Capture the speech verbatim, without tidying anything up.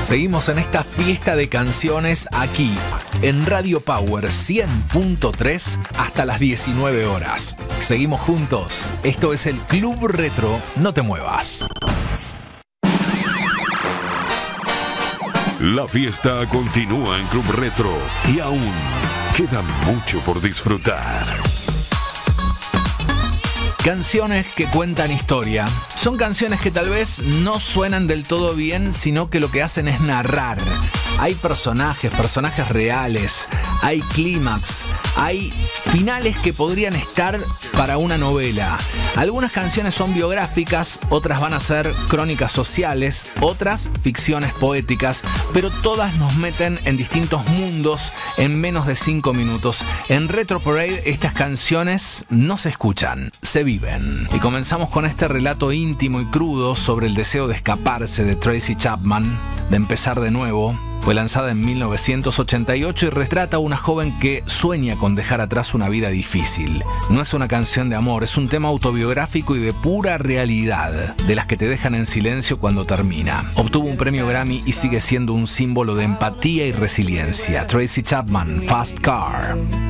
Seguimos en esta fiesta de canciones aquí, en Radio Power cien punto tres hasta las diecinueve horas. Seguimos juntos. Esto es el Club Retro. No te muevas. La fiesta continúa en Club Retro y aún queda mucho por disfrutar. Canciones que cuentan historia. Son canciones que tal vez no suenan del todo bien, sino que lo que hacen es narrar. Hay personajes, personajes reales, hay clímax, hay finales que podrían estar para una novela. Algunas canciones son biográficas, otras van a ser crónicas sociales, otras ficciones poéticas, pero todas nos meten en distintos mundos en menos de cinco minutos. En Retro Parade estas canciones no se escuchan, se viven. Y comenzamos con este relato íntimo y crudo sobre el deseo de escaparse de Tracy Chapman, de empezar de nuevo. Fue lanzada en mil novecientos ochenta y ocho y retrata a una joven que sueña con dejar atrás una vida difícil. No es una canción de amor, es un tema autobiográfico y de pura realidad, de las que te dejan en silencio cuando termina. Obtuvo un premio Grammy y sigue siendo un símbolo de empatía y resiliencia. Tracy Chapman, Fast Car.